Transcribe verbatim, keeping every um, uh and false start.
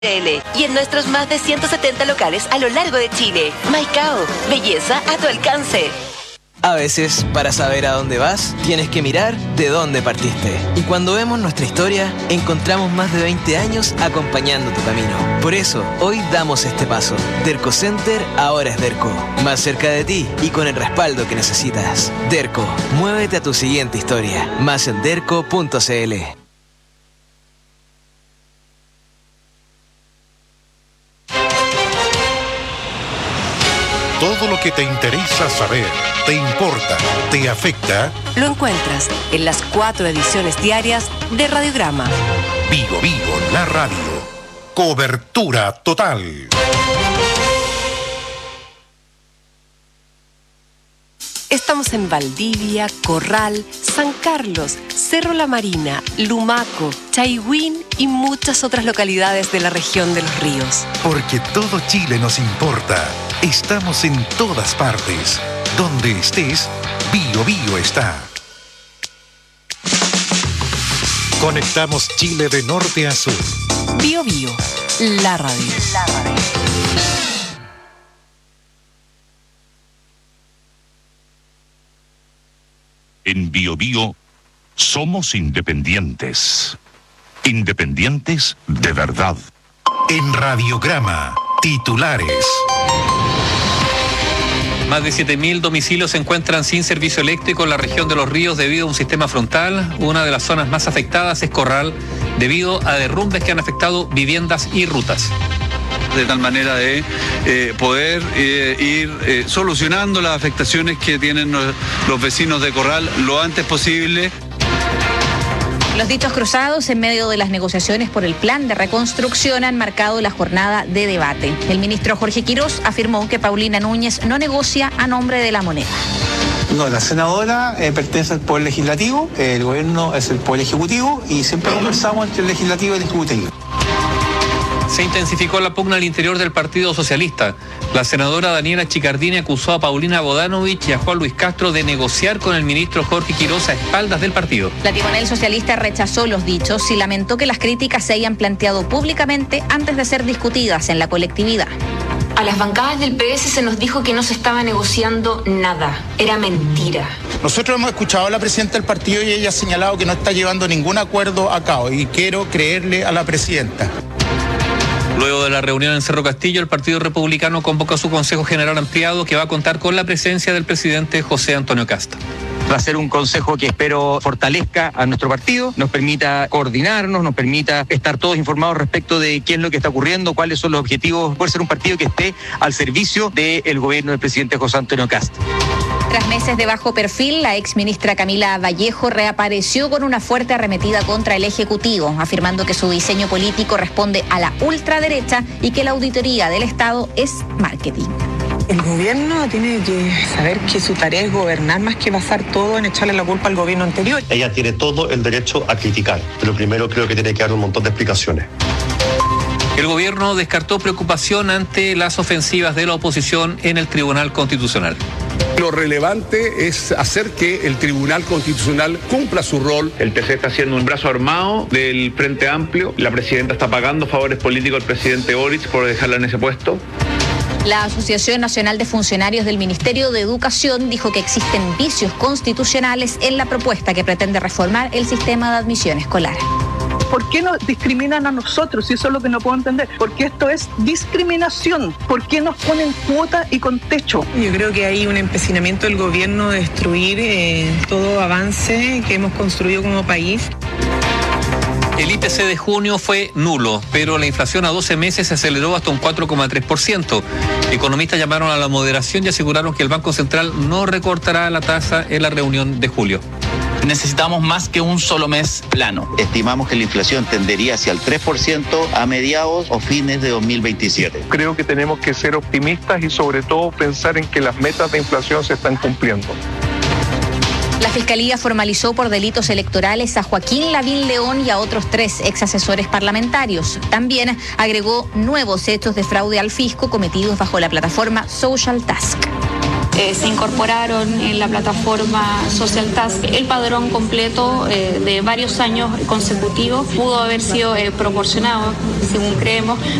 Y en nuestros más de ciento setenta locales a lo largo de Chile. Maicao, belleza a tu alcance. A veces, para saber a dónde vas, tienes que mirar de dónde partiste. Y cuando vemos nuestra historia, encontramos más de veinte años acompañando tu camino. Por eso, hoy damos este paso. Derco Center ahora es Derco. Más cerca de ti y con el respaldo que necesitas. Derco, muévete a tu siguiente historia. Más en derco punto c l. Todo lo que te interesa saber, te importa, te afecta, lo encuentras en las cuatro ediciones diarias de Radiograma. Vigo Vigo, la radio. Cobertura total. Estamos en Valdivia, Corral, San Carlos, Cerro La Marina, Lumaco, Chaihuín y muchas otras localidades de la región de los ríos. Porque todo Chile nos importa. Estamos en todas partes. Donde estés, Bio Bio está. Conectamos Chile de norte a sur. Bio Bio, la radio. La radio. En Bio Bio somos independientes. Independientes de verdad. En Radiograma, titulares. Más de siete mil domicilios se encuentran sin servicio eléctrico en la región de Los Ríos debido a un sistema frontal. Una de las zonas más afectadas es Corral, debido a derrumbes que han afectado viviendas y rutas. De tal manera de eh, poder eh, ir eh, solucionando las afectaciones que tienen los, los vecinos de Corral lo antes posible. Los dichos cruzados en medio de las negociaciones por el plan de reconstrucción han marcado la jornada de debate. El ministro Jorge Quirós afirmó que Paulina Núñez no negocia a nombre de la moneda. No, la senadora eh, pertenece al Poder Legislativo, eh, el gobierno es el Poder Ejecutivo y siempre conversamos entre el Legislativo y el Ejecutivo. Se intensificó la pugna al interior del Partido Socialista. La senadora Daniela Chicardini acusó a Paulina Bodanovich y a Juan Luis Castro de negociar con el ministro Jorge Quirós a espaldas del partido. La timonel socialista rechazó los dichos y lamentó que las críticas se hayan planteado públicamente antes de ser discutidas en la colectividad. A las bancadas del P S se nos dijo que no se estaba negociando nada. Era mentira. Nosotros hemos escuchado a la presidenta del partido y ella ha señalado que no está llevando ningún acuerdo a cabo y quiero creerle a la presidenta. Luego de la reunión en Cerro Castillo, el Partido Republicano convocó a su Consejo General Ampliado que va a contar con la presencia del presidente José Antonio Kast. Va a ser un consejo que espero fortalezca a nuestro partido, nos permita coordinarnos, nos permita estar todos informados respecto de qué es lo que está ocurriendo, cuáles son los objetivos. Puede ser un partido que esté al servicio del gobierno del presidente José Antonio Kast. Tras meses de bajo perfil, la exministra Camila Vallejo reapareció con una fuerte arremetida contra el Ejecutivo, afirmando que su diseño político responde a la ultraderecha y que la auditoría del Estado es marketing. El gobierno tiene que saber que su tarea es gobernar más que basar todo en echarle la culpa al gobierno anterior. Ella tiene todo el derecho a criticar, pero primero creo que tiene que dar un montón de explicaciones. El gobierno descartó preocupación ante las ofensivas de la oposición en el Tribunal Constitucional. Lo relevante es hacer que el Tribunal Constitucional cumpla su rol. El T C está haciendo un brazo armado del Frente Amplio. La presidenta está pagando favores políticos al presidente Boric por dejarla en ese puesto. La Asociación Nacional de Funcionarios del Ministerio de Educación dijo que existen vicios constitucionales en la propuesta que pretende reformar el sistema de admisión escolar. ¿Por qué nos discriminan a nosotros? Y eso es lo que no puedo entender. Porque esto es discriminación. ¿Por qué nos ponen cuota y con techo? Yo creo que hay un empecinamiento del gobierno de destruir eh, todo avance que hemos construido como país. El I P C de junio fue nulo, pero la inflación a doce meses se aceleró hasta un cuatro coma tres por ciento. Economistas llamaron a la moderación y aseguraron que el Banco Central no recortará la tasa en la reunión de julio. Necesitamos más que un solo mes plano. Estimamos que la inflación tendería hacia el tres por ciento a mediados o fines de dos mil veintisiete. Creo que tenemos que ser optimistas y sobre todo pensar en que las metas de inflación se están cumpliendo. La Fiscalía formalizó por delitos electorales a Joaquín Lavín León y a otros tres ex asesores parlamentarios. También agregó nuevos hechos de fraude al fisco cometidos bajo la plataforma Social Task. eh, se incorporaron en la plataforma Social Task. El padrón completo eh, de varios años consecutivos pudo haber sido eh, proporcionado, según creemos,